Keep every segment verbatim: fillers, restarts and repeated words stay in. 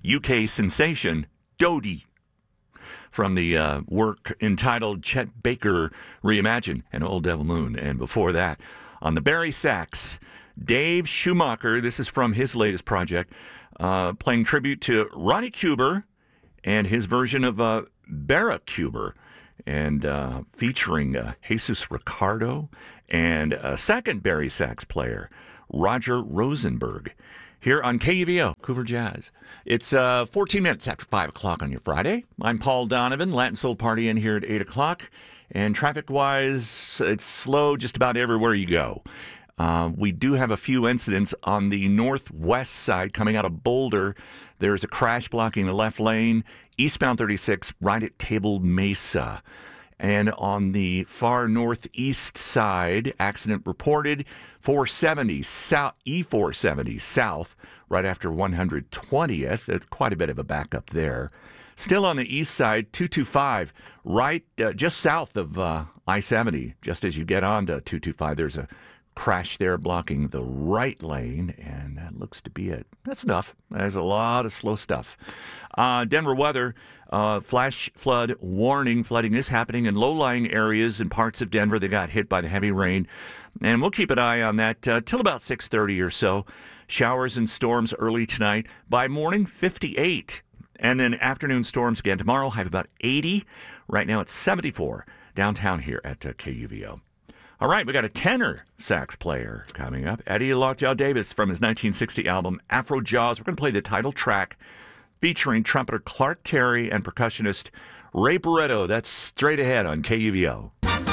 U K sensation Dodie from the uh, work entitled Chet Baker Reimagined and Old Devil Moon. And before that, on the Barry sax, Dave Schumacher. This is from his latest project, uh, playing tribute to Ronnie Cuber and his version of uh, Barra Cuber, and uh, featuring uh, Jesus Ricardo and a second Barry sax player, Roger Rosenberg, here on K U V O, Cougar Jazz. It's uh, fourteen minutes after five o'clock on your Friday. I'm Paul Donovan, Latin Soul Party in here at eight o'clock. And traffic-wise, it's slow just about everywhere you go. Uh, we do have a few incidents on the northwest side coming out of Boulder. There's a crash blocking the left lane, eastbound thirty-six, right at Table Mesa. And on the far northeast side, accident reported, four seventy south, E four seventy south, right after one hundred twentieth. That's quite a bit of a backup there. Still on the east side, two twenty-five, right uh, just south of uh, I seventy. Just as you get onto two twenty-five, there's a crash there blocking the right lane, and that looks to be it. That's enough. There's a lot of slow stuff. Uh, Denver weather, uh, flash flood warning. Flooding is happening in low-lying areas in parts of Denver that got hit by the heavy rain, and we'll keep an eye on that uh, till about six thirty or so. Showers and storms early tonight. By morning, fifty-eight. And then afternoon storms again tomorrow, high of about eighty. Right now it's seventy-four downtown here at uh, K U V O. All right, we got a tenor sax player coming up. Eddie Lockjaw Davis from his nineteen sixty album Afro Jaws. We're going to play the title track featuring trumpeter Clark Terry and percussionist Ray Barretto. That's straight ahead on K U V O.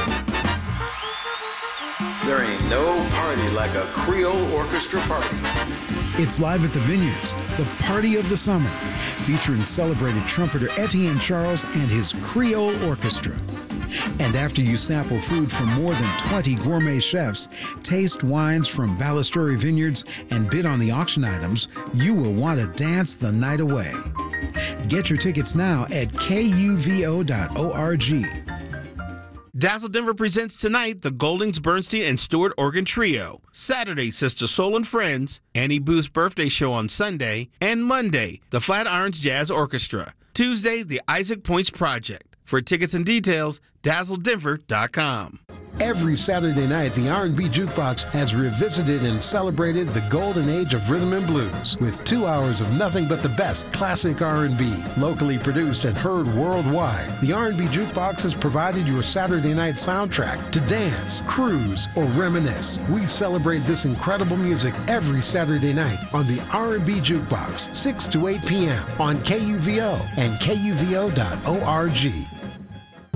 There ain't no party like a Creole orchestra party. It's live at the Vineyards, the party of the summer, featuring celebrated trumpeter Etienne Charles and his Creole Orchestra. And after you sample food from more than twenty gourmet chefs, taste wines from Ballasturi Vineyards, and bid on the auction items, you will want to dance the night away. Get your tickets now at K U V O dot org. Dazzle Denver presents tonight the Goldings, Bernstein, and Stewart Organ Trio. Saturday, Sister Soul and Friends, Annie Booth's birthday show on Sunday, and Monday, the Flatirons Jazz Orchestra. Tuesday, the Isaac Points Project. For tickets and details, dazzle denver dot com. Every Saturday night, the R and B Jukebox has revisited and celebrated the golden age of rhythm and blues with two hours of nothing but the best classic R and B, locally produced and heard worldwide. The R and B Jukebox has provided your Saturday night soundtrack to dance, cruise, or reminisce. We celebrate this incredible music every Saturday night on the R and B Jukebox, six to eight p.m. on K U V O and K U V O dot org.